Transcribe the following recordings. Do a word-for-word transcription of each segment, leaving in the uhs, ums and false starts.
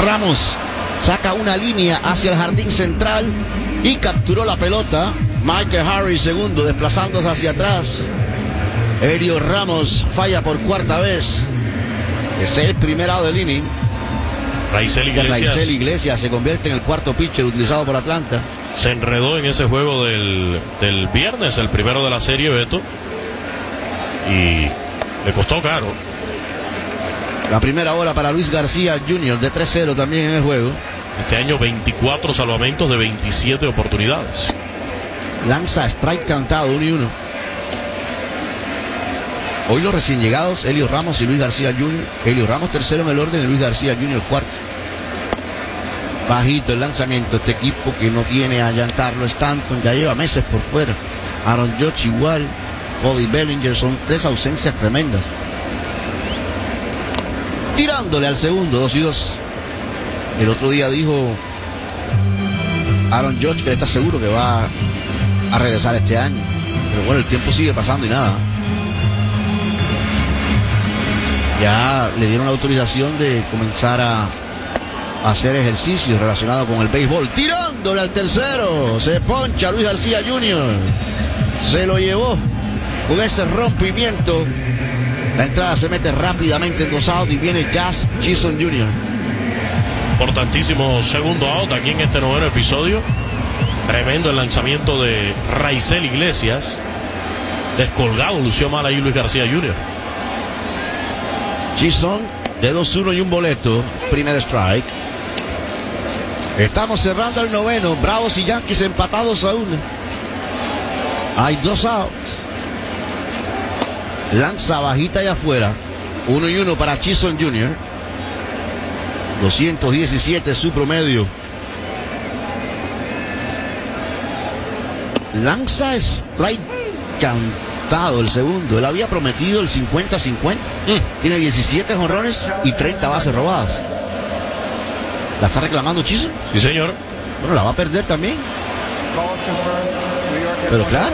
Ramos saca una línea hacia el jardín central y capturó la pelota. Michael Harris segundo, desplazándose hacia atrás. Elio Ramos falla por cuarta vez. Ese es el primer out del inning. Raisel Iglesias. Raisel Iglesias se convierte en el cuarto pitcher utilizado por Atlanta. Se enredó en ese juego del, del viernes, el primero de la serie, Beto. Y le costó caro. La primera bola para Luis García junior de tres cero también en el juego. Este año veinticuatro salvamentos de veintisiete oportunidades. Lanza strike cantado, uno y uno. Hoy los recién llegados, Elio Ramos y Luis García junior Elio Ramos tercero en el orden y Luis García junior cuarto. Bajito el lanzamiento. Este equipo que no tiene a Giancarlo Stanton, ya lleva meses por fuera. Aaron Judge igual. Cody Bellinger, son tres ausencias tremendas. Tirándole al segundo, dos y dos. El otro día dijo Aaron Judge que está seguro que va a regresar este año. Pero bueno, el tiempo sigue pasando y nada. Ya le dieron la autorización de comenzar a hacer ejercicios relacionados con el béisbol. Tirándole al tercero. Se poncha Luis García junior Se lo llevó con ese rompimiento. La entrada se mete rápidamente en dos outs y viene Jazz Chisholm junior Importantísimo segundo out aquí en este noveno episodio. Tremendo el lanzamiento de Raisel Iglesias. Descolgado, lució mal ahí Luis García junior Chisholm de dos uno y un boleto. Primer strike. Estamos cerrando el noveno. Bravos y Yankees empatados a uno. Hay dos outs. Lanza bajita y afuera. Uno y uno para Chisholm junior doscientos diecisiete su promedio. Lanza strike cantado el segundo. Él había prometido el cincuenta cincuenta. Mm. Tiene diecisiete jonrones y treinta bases robadas. ¿La está reclamando Chisholm? Sí, señor. Bueno, la va a perder también. Pero claro.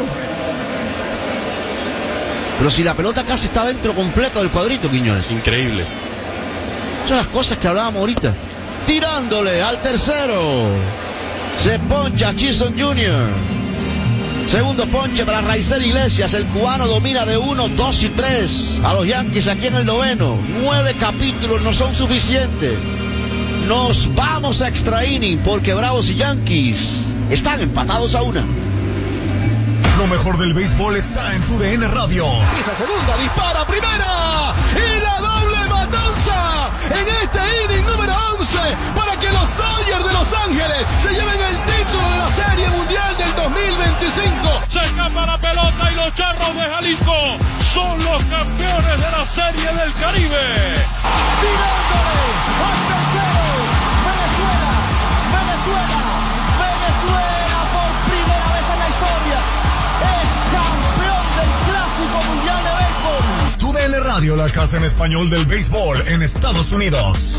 Pero si la pelota casi está dentro completo del cuadrito, Quiñones. Increíble. Son las cosas que hablábamos ahorita. Tirándole al tercero. Se poncha Chisholm junior Segundo ponche para Raisel Iglesias. El cubano domina de uno, dos y tres a los Yankees aquí en el noveno. Nueve capítulos no son suficientes. Nos vamos a extra inning porque Bravos y Yankees están empatados a una. Lo mejor del béisbol está en tu D N Radio. Esa segunda dispara primera y la doble matanza en este inning número once para que los Dodgers de Los Ángeles se lleven el título de la Serie Mundial del dos mil veinticinco. Se escapa la pelota y los Charros de Jalisco son los campeones de la Serie del Caribe. Tirándole al tercero. Venezuela, Venezuela, Venezuela por primera vez en la historia es campeón del Clásico Mundial de Béisbol. Tu D N Radio, la casa en español del béisbol en Estados Unidos.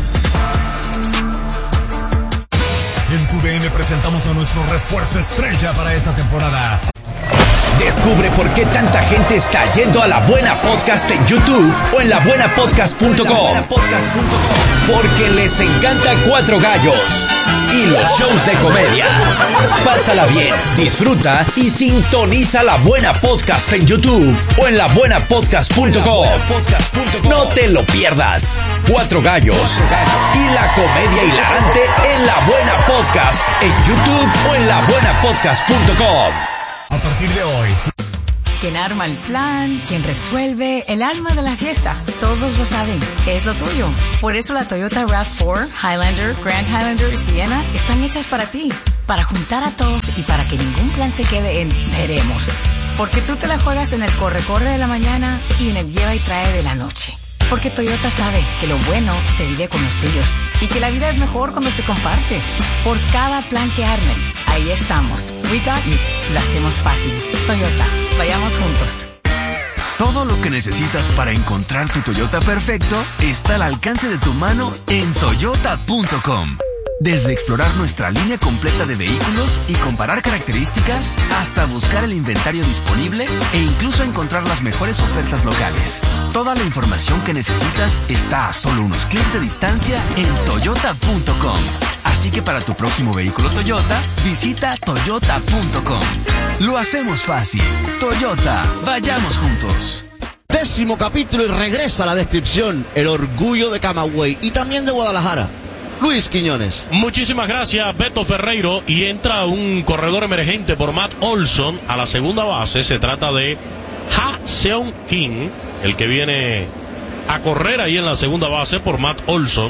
En Tu D N presentamos a nuestro refuerzo estrella para esta temporada. Descubre por qué tanta gente está yendo a La Buena Podcast en YouTube o en la buena podcast punto com. Porque les encanta Cuatro Gallos y los shows de comedia. Pásala bien, disfruta y sintoniza La Buena Podcast en YouTube o en la buena podcast punto com. No te lo pierdas. Cuatro Gallos y la comedia hilarante en La Buena Podcast en YouTube o en la buena podcast punto com. A partir de hoy, quien arma el plan, quien resuelve, el alma de la fiesta. Todos lo saben, es lo tuyo. Por eso la Toyota RAV cuatro, Highlander, Grand Highlander y Sienna están hechas para ti. Para juntar a todos y para que ningún plan se quede en veremos. Porque tú te la juegas en el corre-corre de la mañana y en el lleva y trae de la noche. Porque Toyota sabe que lo bueno se vive con los tuyos y que la vida es mejor cuando se comparte. Por cada plan que armes, ahí estamos. We got you. Lo hacemos fácil. Toyota, vayamos juntos. Todo lo que necesitas para encontrar tu Toyota perfecto está al alcance de tu mano en toyota punto com. Desde explorar nuestra línea completa de vehículos y comparar características, hasta buscar el inventario disponible e incluso encontrar las mejores ofertas locales. Toda la información que necesitas está a solo unos clics de distancia en toyota punto com. Así que para tu próximo vehículo Toyota, visita toyota punto com. Lo hacemos fácil. Toyota, vayamos juntos. Décimo capítulo y regresa a la descripción el orgullo de Camagüey y también de Guadalajara. Luis Quiñones. Muchísimas gracias, Beto Ferreiro. Y entra un corredor emergente por Matt Olson a la segunda base. Se trata de Ha Seong Kim, el que viene a correr ahí en la segunda base por Matt Olson.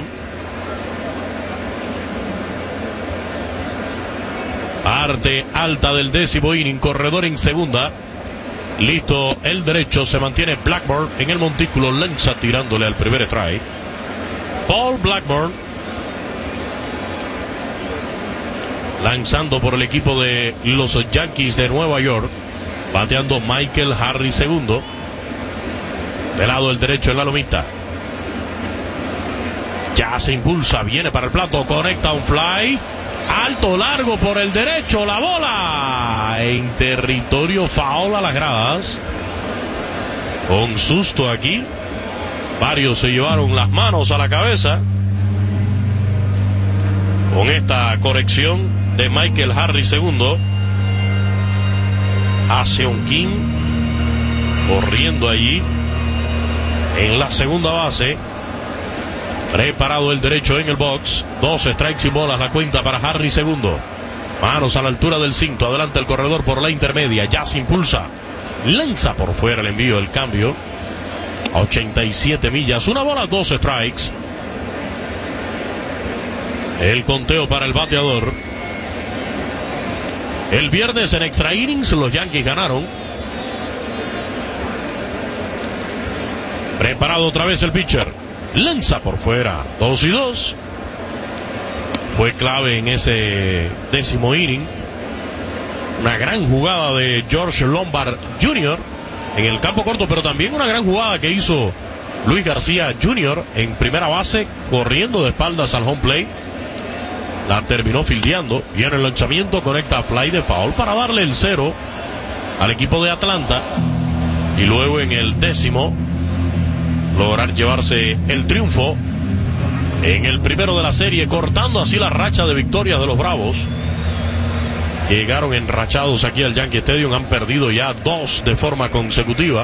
Parte alta del décimo inning, corredor en segunda. Listo el derecho, se mantiene Blackburn en el montículo, lanza tirándole al primer strike. Paul Blackburn lanzando por el equipo de los Yankees de Nueva York. Bateando Michael Harris segundo. Del lado del derecho en la lomita. Ya se impulsa, viene para el plato, conecta un fly. Alto, largo por el derecho, la bola en territorio foul a las gradas. Con susto aquí. Varios se llevaron las manos a la cabeza con esta corrección de Michael Harris segundo. Ha-Seong Kim corriendo allí en la segunda base. Preparado el derecho en el box. Dos strikes y bolas la cuenta para Harris segundo. Manos a la altura del cinto. Adelante el corredor por la intermedia. Ya se impulsa. Lanza por fuera el envío, el cambio. A ochenta y siete millas. Una bola, dos strikes. El conteo para el bateador. El viernes en extra innings los Yankees ganaron. Preparado otra vez el pitcher. Lanza por fuera, dos y dos. Fue clave en ese décimo inning. Una gran jugada de George Lombard junior en el campo corto, pero también una gran jugada que hizo Luis García junior en primera base, corriendo de espaldas al home plate. La terminó fildeando. Viene el lanzamiento, conecta fly de foul para darle el cero al equipo de Atlanta. Y luego en el décimo lograr llevarse el triunfo en el primero de la serie, cortando así la racha de victorias de los Bravos. Llegaron enrachados aquí al Yankee Stadium, han perdido ya dos de forma consecutiva.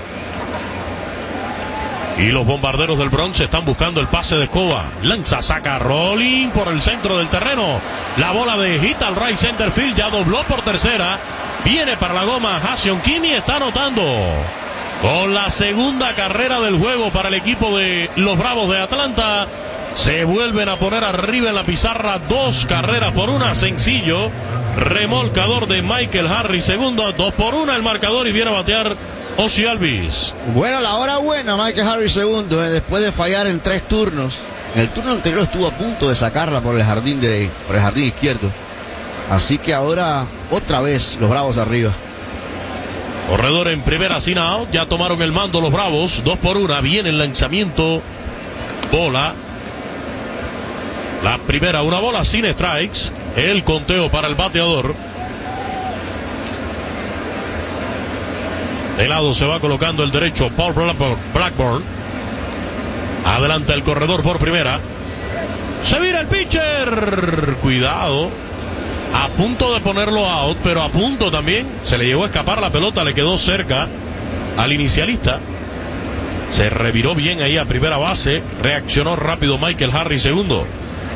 Y los Bombarderos del Bronx están buscando el pase de Escoba. Lanza, saca rolling por el centro del terreno. La bola de hit al right center field, ya dobló por tercera. Viene para la goma Ha-Seong Kim y está anotando. Con la segunda carrera del juego para el equipo de los Bravos de Atlanta. Se vuelven a poner arriba en la pizarra. Dos carreras por una, sencillo. Remolcador de Michael Harris segundo. Dos por una el marcador y viene a batear Ozzie Albies. Bueno, la hora buena, Michael Harris segundo, eh, después de fallar en tres turnos. En el turno anterior estuvo a punto de sacarla por el jardín, de, por el jardín izquierdo. Así que ahora otra vez los Bravos arriba. Corredor en primera sin out. Ya tomaron el mando los Bravos. Dos por una. Viene el lanzamiento. Bola. La primera, una bola sin strikes. El conteo para el bateador. De lado se va colocando el derecho Paul Blackburn. Adelanta el corredor por primera. Se vira el pitcher. Cuidado. A punto de ponerlo out, pero a punto también. Se le llegó a escapar la pelota, le quedó cerca al inicialista. Se reviró bien ahí a primera base. Reaccionó rápido Michael Harris segundo.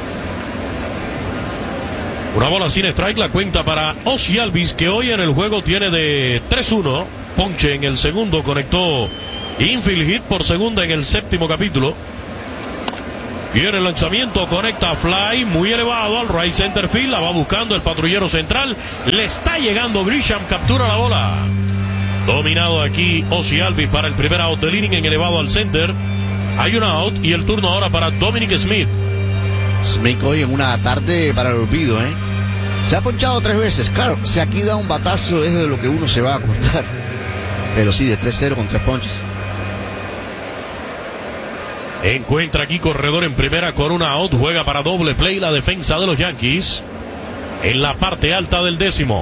Una bola sin strike, la cuenta para Ozzie Albies, que hoy en el juego tiene de tres uno. Ponche en el segundo, conectó infield hit por segunda en el séptimo capítulo. Viene el lanzamiento, conecta fly muy elevado al right center field, la va buscando el patrullero central, le está llegando Grisham, captura la bola. Dominado aquí Ozzie Albies para el primer out del inning, en elevado al center. Hay un out y el turno ahora para Dominic Smith. Smith hoy en una tarde para el olvido, ¿eh? Se ha ponchado tres veces, claro, si aquí da un batazo es de lo que uno se va a cortar. Pero sí, de tres cero con tres ponches. Encuentra aquí corredor en primera con una out. Juega para doble play la defensa de los Yankees. En la parte alta del décimo.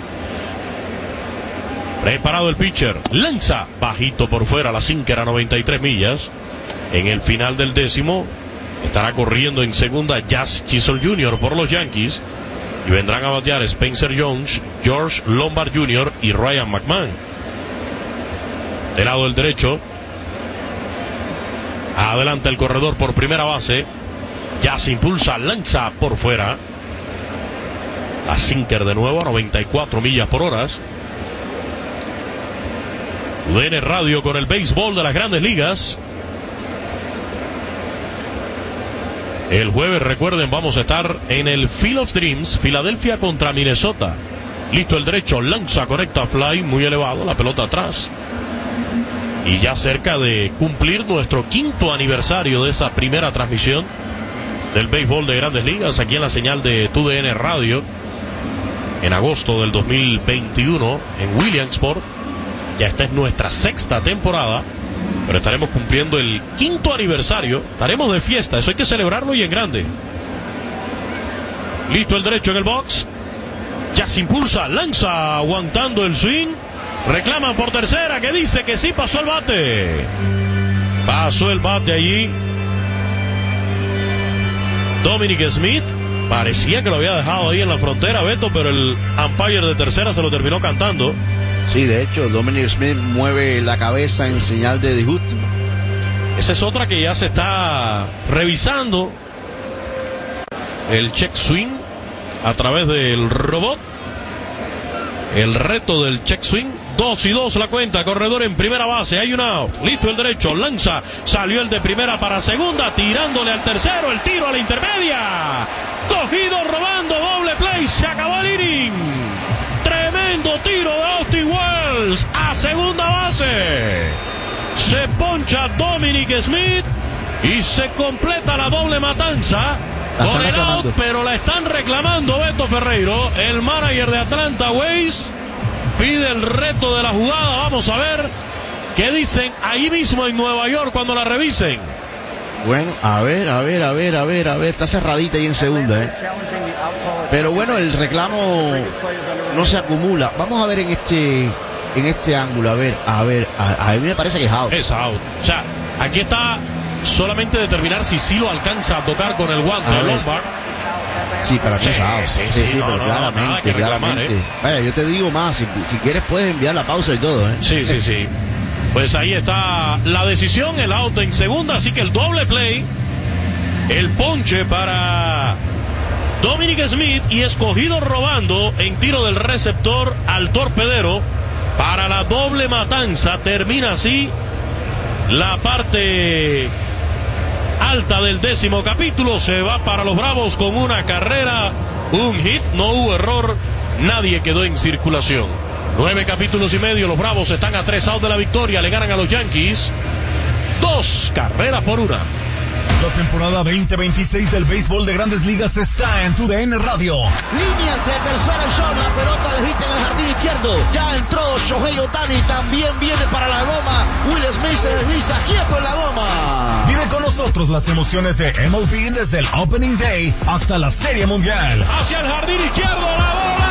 Preparado el pitcher. Lanza bajito por fuera la sinker a noventa y tres millas. En el final del décimo estará corriendo en segunda Jazz Chisholm junior por los Yankees. Y vendrán a batear Spencer Jones, George Lombard junior y Ryan McMahon. Del lado del derecho. Adelanta el corredor por primera base. Ya se impulsa, lanza por fuera. La sinker de nuevo a noventa y cuatro millas por hora. U D N Radio con el béisbol de las Grandes Ligas. El jueves, recuerden, vamos a estar en el Field of Dreams, Filadelfia contra Minnesota. Listo el derecho, lanza, conecta fly, muy elevado, la pelota atrás. Y ya cerca de cumplir nuestro quinto aniversario de esa primera transmisión del béisbol de Grandes Ligas aquí en la señal de T U D N Radio en agosto del dos mil veintiuno en Williamsport. Ya esta es nuestra sexta temporada, pero estaremos cumpliendo el quinto aniversario. Estaremos de fiesta, eso hay que celebrarlo y en grande. Listo el derecho en el box. Ya se impulsa, lanza, aguantando el swing. Reclaman por tercera, que dice que sí pasó el bate. Pasó el bate allí Dominic Smith. Parecía que lo había dejado ahí en la frontera, Beto, pero el umpire de tercera se lo terminó cantando. Sí, de hecho, Dominic Smith mueve la cabeza en señal de disgusto. Esa es otra que ya se está revisando. El check swing a través del robot. El reto del check swing. Dos y dos la cuenta. Corredor en primera base. Hay un out. Listo el derecho. Lanza. Salió el de primera para segunda. Tirándole al tercero. El tiro a la intermedia. Cogido robando. Doble play. Se acabó el inning. Tremendo tiro de Austin Wells a segunda base. Se poncha Dominic Smith y se completa la doble matanza con el out, pero la están reclamando. Beto Ferreiro, el manager de Atlanta Ways, pide el reto de la jugada. Vamos a ver qué dicen ahí mismo en Nueva York cuando la revisen. Bueno, a ver, a ver, a ver, a ver, a ver, está cerradita ahí en segunda, ¿eh? Pero bueno, el reclamo no se acumula. Vamos a ver en este en este ángulo, a ver, a ver, a, a mí me parece que es out. Es out. O sea, aquí está solamente determinar si sí lo alcanza a tocar con el guante de Lombard. Sí, para mí sí, es out. Sí, sí, sí, sí, no, pero no, claramente, reclamar, claramente. ¿eh? Vaya, yo te digo más, si, si quieres puedes enviar la pausa y todo, ¿eh? Sí, sí, sí. Pues ahí está la decisión, el out en segunda, así que el doble play, el ponche para Dominic Smith y escogido robando en tiro del receptor al torpedero para la doble matanza. Termina así la parte alta del décimo capítulo. Se va para los Bravos con una carrera, un hit, no hubo error, nadie quedó en circulación. Nueve capítulos y medio, los Bravos están a tres outs de la victoria, le ganan a los Yankees dos carreras por una. La temporada veinte veintiséis del béisbol de Grandes Ligas está en T U D N Radio. Línea entre tercera y short, la pelota de hit en el jardín izquierdo. Ya entró Shohei Ohtani, también viene para la goma. Will Smith se desliza quieto en la goma. Vive con nosotros las emociones de M L B desde el Opening Day hasta la Serie Mundial. Hacia el jardín izquierdo, la bola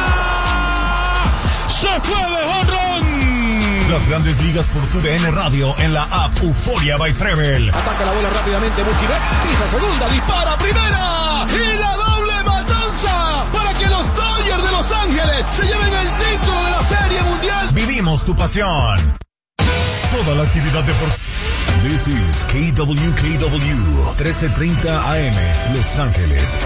se fue de jonrón. Las Grandes Ligas por T U D N Radio en la app Euforia by Treble. Ataca la bola rápidamente Mookie Betts, pisa segunda, dispara primera y la doble matanza para que los Dodgers de Los Ángeles se lleven el título de la Serie Mundial. Vivimos tu pasión. Toda la actividad deportiva. This is K W K W trece treinta A M Los Ángeles.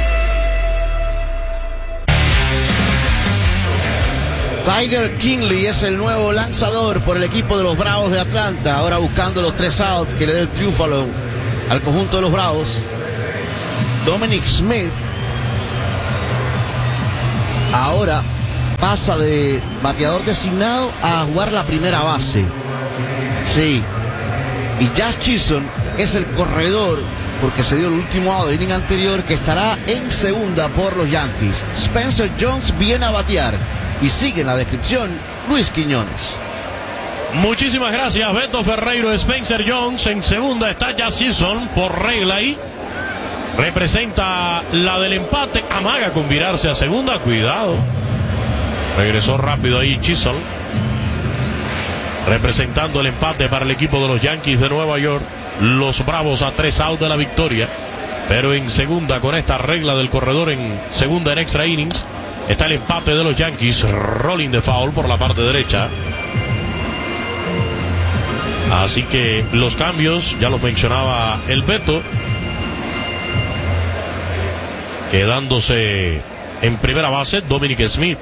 Tyler Kinley es el nuevo lanzador por el equipo de los Bravos de Atlanta. Ahora buscando los tres outs que le dé el triunfo al, al conjunto de los Bravos. Dominic Smith ahora pasa de bateador designado a jugar la primera base. Sí. Y Jazz Chisholm es el corredor, porque se dio el último out del inning anterior, que estará en segunda por los Yankees. Spencer Jones viene a batear. Y sigue en la descripción Luis Quiñones. Muchísimas gracias, Beto Ferreiro. Spencer Jones en segunda está Jazz Chisholm por regla ahí. Representa la del empate. Amaga con virarse a segunda. Cuidado. Regresó rápido ahí Chisholm. Representando el empate para el equipo de los Yankees de Nueva York. Los Bravos a tres outs de la victoria. Pero en segunda, con esta regla del corredor en segunda en extra innings, está el empate de los Yankees. Rolling de foul por la parte derecha. Así que los cambios, ya los mencionaba el Beto. Quedándose en primera base Dominic Smith.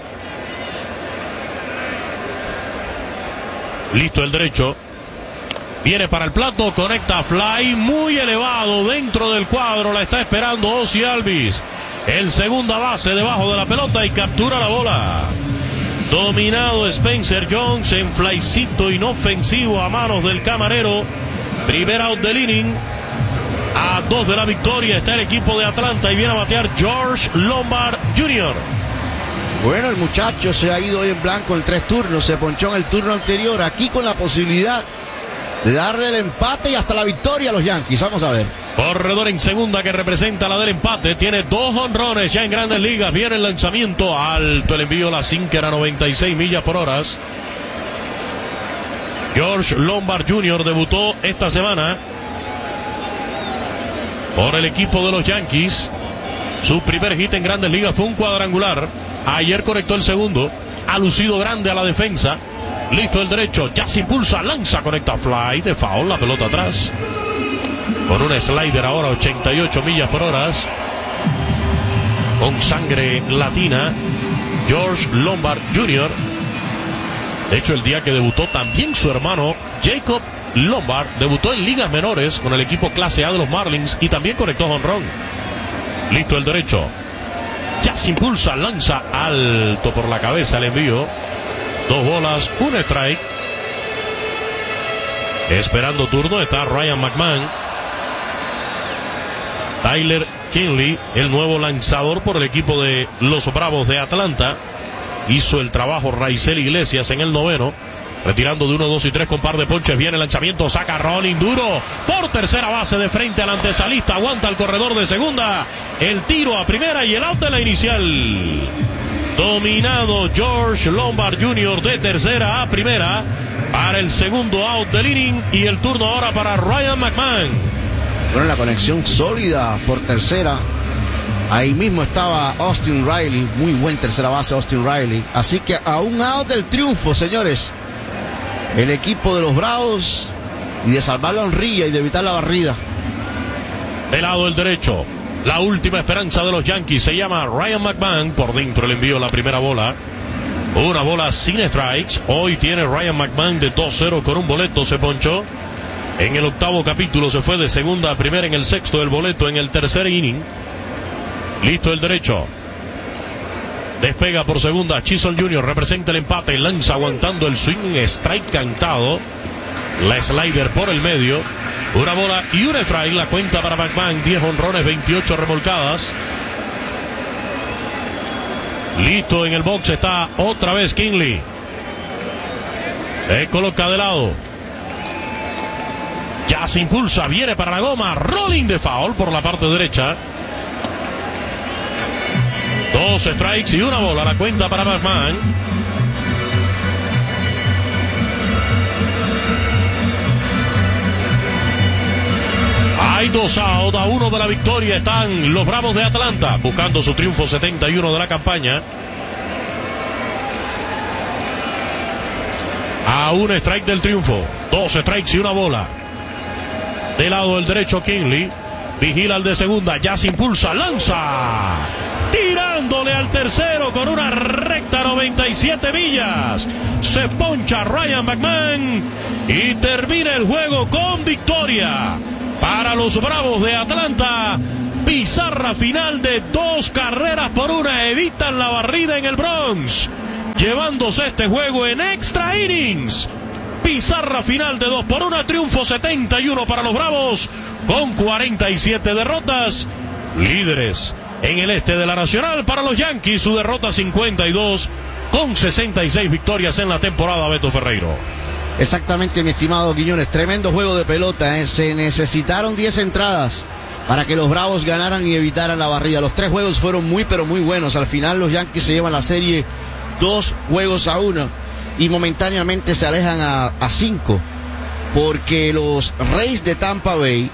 Listo el derecho. Viene para el plato, conecta fly muy elevado dentro del cuadro. La está esperando Ozzie Albies. El segunda base debajo de la pelota y captura la bola. Dominado Spencer Jones en flycito inofensivo a manos del camarero. Primer out del inning. A dos de la victoria está el equipo de Atlanta y viene a batear George Lombard junior Bueno, el muchacho se ha ido hoy en blanco en tres turnos. Se ponchó en el turno anterior. Aquí con la posibilidad de darle el empate y hasta la victoria a los Yankees. Vamos a ver. Corredor en segunda que representa la del empate. Tiene dos honrones ya en Grandes Ligas. Viene el lanzamiento alto. El envío, la sinker a noventa y seis millas por hora. George Lombard junior debutó esta semana por el equipo de los Yankees. Su primer hit en Grandes Ligas fue un cuadrangular. Ayer conectó el segundo. Ha lucido grande a la defensa. Listo el derecho. Ya se impulsa. Lanza. Conecta fly de foul. La pelota atrás. Con un slider ahora ochenta y ocho millas por hora. Con sangre latina. George Lombard junior De hecho, el día que debutó también su hermano Jacob Lombard debutó en ligas menores con el equipo clase A de los Marlins y también conectó jonrón. Listo el derecho. Ya se impulsa, lanza alto por la cabeza el envío. Dos bolas, un strike. Esperando turno está Ryan McMahon. Tyler Kinley, el nuevo lanzador por el equipo de los Bravos de Atlanta. Hizo el trabajo Raisel Iglesias en el noveno. Retirando de uno, dos y tres con par de ponches. Viene el lanzamiento, saca rolling duro por tercera base de frente al antesalista. Aguanta el corredor de segunda. El tiro a primera y el out de la inicial. Dominado George Lombard junior de tercera a primera para el segundo out del inning. Y el turno ahora para Ryan McMahon. Bueno, la conexión sólida por tercera. Ahí mismo estaba Austin Riley. Muy buen tercera base Austin Riley. Así que a un out del triunfo, señores, el equipo de los Bravos, y de salvar la honrilla y de evitar la barrida. Del lado del derecho, la última esperanza de los Yankees se llama Ryan McMahon. Por dentro el envío, la primera bola. Una bola sin strikes. Hoy tiene Ryan McMahon de dos cero con un boleto. Se ponchó en el octavo capítulo. Se fue de segunda a primera en el sexto. El boleto en el tercer inning. Listo el derecho. Despega por segunda. Chisholm junior representa el empate. Lanza aguantando el swing. Strike cantado. La slider por el medio. Una bola y un strike. La cuenta para McMahon. diez honrones, veintiocho remolcadas. Listo en el box está otra vez Kinley. Se coloca de lado. Ya se impulsa. Viene para la goma. Rolling de foul por la parte derecha. Dos strikes y una bola. La cuenta para McMahon. Hay dos out, a uno de la victoria están los Bravos de Atlanta, buscando su triunfo setenta y uno de la campaña. A un strike del triunfo. Dos strikes y una bola. Del lado del derecho Kinley. Vigila al de segunda. Ya se impulsa. Lanza. Tirándole al tercero con una recta noventa y siete millas. Se poncha Ryan McMahon. Y termina el juego con victoria para los Bravos de Atlanta. Pizarra final de dos carreras por una. Evitan la barrida en el Bronx, llevándose este juego en extra innings. Pizarra final de dos por una. Triunfo setenta y uno para los Bravos, con cuarenta y siete derrotas. Líderes en el este de la Nacional para los Yankees. Su derrota cincuenta y dos, con sesenta y seis victorias en la temporada. Beto Ferreiro. Exactamente, mi estimado Quiñones. Tremendo juego de pelota, ¿eh? Se necesitaron diez entradas para que los Bravos ganaran y evitaran la barrida. Los tres juegos fueron muy, pero muy buenos. Al final los Yankees se llevan la serie dos juegos a uno y momentáneamente se alejan a, a cinco, porque los Rays de Tampa Bay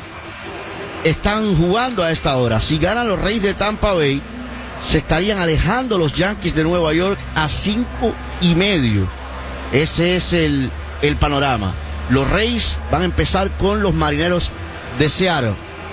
están jugando a esta hora. Si ganan los Rays de Tampa Bay, se estarían alejando los Yankees de Nueva York a cinco y medio. Ese es el, el panorama. Los Rays van a empezar con los Marineros de Seattle.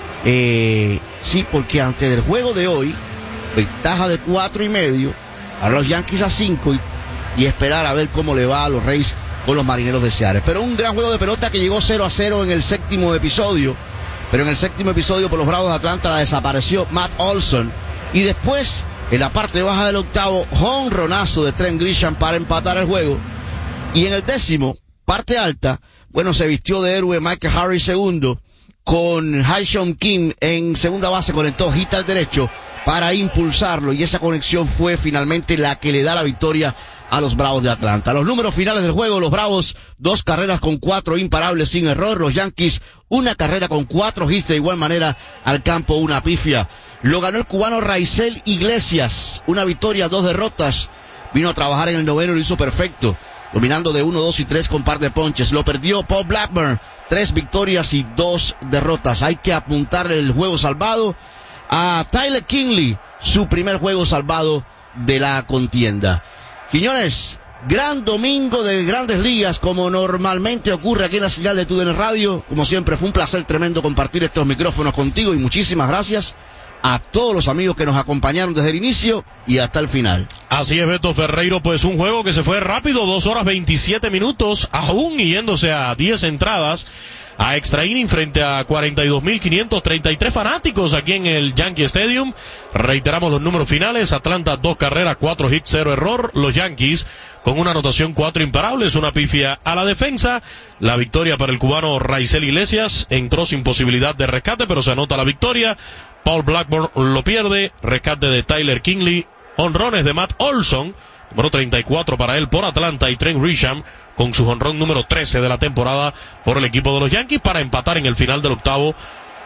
Eh, sí, porque antes del juego de hoy, ventaja de cuatro y medio, a los Yankees a cinco y, y esperar a ver cómo le va a los Rays con los Marineros de Seattle. Pero un gran juego de pelota que llegó cero a cero en el séptimo episodio. Pero en el séptimo episodio por los Bravos de Atlanta la desapareció Matt Olson. Y después, en la parte baja del octavo, jonronazo de Trent Grisham para empatar el juego. Y en el décimo, parte alta, bueno, se vistió de héroe Michael Harris segundo, con Hyun Kim en segunda base, conectó hit al derecho para impulsarlo, y esa conexión fue finalmente la que le da la victoria a los Bravos de Atlanta. Los números finales del juego: los Bravos, dos carreras con cuatro imparables sin error; los Yankees, una carrera con cuatro hits de igual manera al campo, una pifia. Lo ganó el cubano Raisel Iglesias, una victoria, dos derrotas. Vino a trabajar en el noveno y lo hizo perfecto, dominando de uno, dos y tres con par de ponches. Lo perdió Paul Blackburn, tres victorias y dos derrotas. Hay que apuntar el juego salvado a Tyler Kinley, su primer juego salvado de la contienda. Quiñones, gran domingo de Grandes Ligas, como normalmente ocurre aquí en la señal de T U D N Radio. Como siempre, fue un placer tremendo compartir estos micrófonos contigo, y muchísimas gracias a todos los amigos que nos acompañaron desde el inicio y hasta el final. Así es, Beto Ferreiro, pues un juego que se fue rápido, dos horas veintisiete minutos, aún yéndose a diez entradas, a extra inning frente a cuarenta y dos mil quinientos treinta y tres fanáticos aquí en el Yankee Stadium. Reiteramos los números finales: Atlanta, dos carreras, cuatro hits, cero error. Los Yankees con una anotación, cuatro imparables, una pifia a la defensa. La victoria para el cubano Raisel Iglesias, entró sin posibilidad de rescate, pero se anota la victoria. Paul Blackburn lo pierde, rescate de Tyler Kinley, honrones de Matt Olson, número treinta y cuatro para él por Atlanta, y Trent Grisham con su jonrón número trece de la temporada por el equipo de los Yankees, para empatar en el final del octavo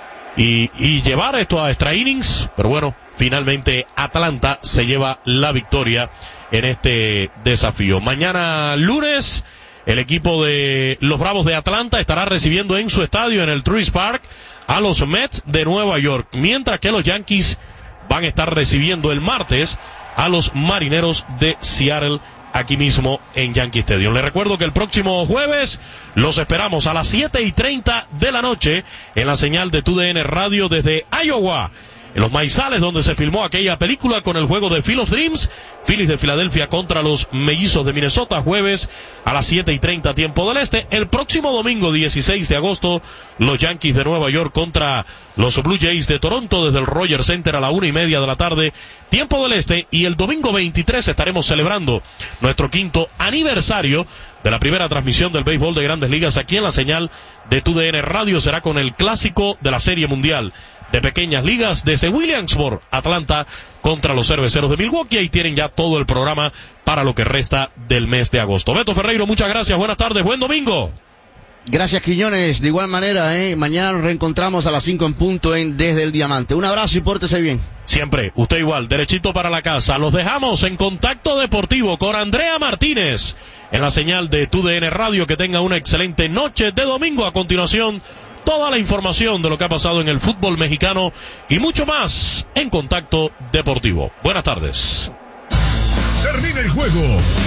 y, y llevar esto a extra innings. Pero bueno, finalmente Atlanta se lleva la victoria en este desafío. Mañana lunes, el equipo de los Bravos de Atlanta estará recibiendo en su estadio, en el Truist Park, a los Mets de Nueva York, mientras que los Yankees van a estar recibiendo el martes a los Marineros de Seattle, aquí mismo en Yankee Stadium. Les recuerdo que el próximo jueves los esperamos a las siete y treinta de la noche en la señal de T U D N Radio desde Iowa, en los maizales donde se filmó aquella película, con el juego de Field of Dreams, Phillies de Filadelfia contra los Mellizos de Minnesota, jueves a las siete y treinta tiempo del este. El próximo domingo dieciséis de agosto, los Yankees de Nueva York contra los Blue Jays de Toronto desde el Rogers Center a la una y media de la tarde, tiempo del este. Y el domingo veintitrés estaremos celebrando nuestro quinto aniversario de la primera transmisión del béisbol de Grandes Ligas aquí en la señal de T U D N Radio. Será con el clásico de la Serie Mundial de Pequeñas Ligas desde Williamsburg, Atlanta, contra los Cerveceros de Milwaukee. Y tienen ya todo el programa para lo que resta del mes de agosto. Beto Ferreiro, muchas gracias, buenas tardes, buen domingo. Gracias, Quiñones, de igual manera, ¿eh? Mañana nos reencontramos a las cinco en punto en Desde el Diamante. Un abrazo y pórtese bien. Siempre, usted igual, derechito para la casa. Los dejamos en Contacto Deportivo con Andrea Martínez en la señal de T U D N Radio. Que tenga una excelente noche de domingo. A continuación, toda la información de lo que ha pasado en el fútbol mexicano y mucho más en Contacto Deportivo. Buenas tardes. Termina el juego,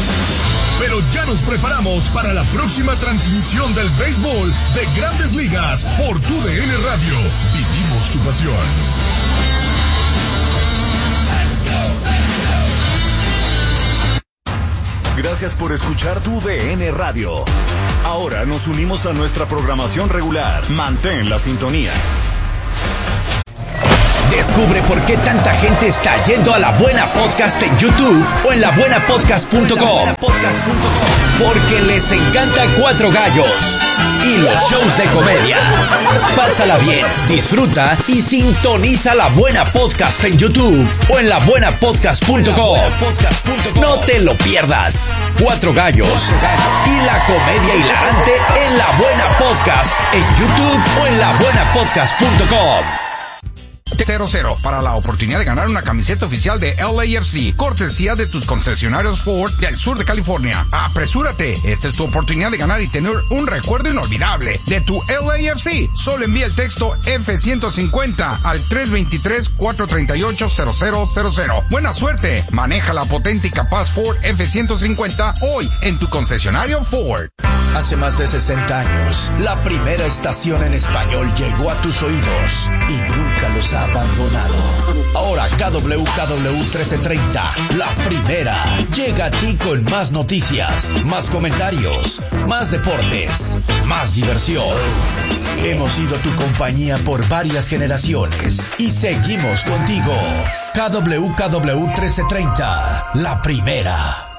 pero ya nos preparamos para la próxima transmisión del béisbol de Grandes Ligas por T U D N Radio. Vivimos tu pasión. Gracias por escuchar T U D N Radio. Ahora nos unimos a nuestra programación regular. Mantén la sintonía. Descubre por qué tanta gente está yendo a La Buena Podcast en YouTube o en la buena podcast punto com. Porque les encanta Cuatro Gallos y los shows de comedia. Pásala bien, disfruta y sintoniza La Buena Podcast en YouTube o en la buena podcast punto com. No te lo pierdas. Cuatro Gallos y la comedia hilarante en La Buena Podcast en YouTube o en la buena podcast punto com. cero cero para la oportunidad de ganar una camiseta oficial de L A F C, cortesía de tus concesionarios Ford del sur de California. Apresúrate, esta es tu oportunidad de ganar y tener un recuerdo inolvidable de tu L A F C. Solo envía el texto F ciento cincuenta al tres dos tres, cuatro tres ocho, cero cero cero cero. Buena suerte, maneja la potente y capaz Ford F ciento cincuenta hoy en tu concesionario Ford. Hace más de sesenta años, la primera estación en español llegó a tus oídos y nunca los ha abandonado. Ahora K W K W trece treinta, la primera, llega a ti con más noticias, más comentarios, más deportes, más diversión. Hemos sido tu compañía por varias generaciones y seguimos contigo. K W K W trece treinta, la primera.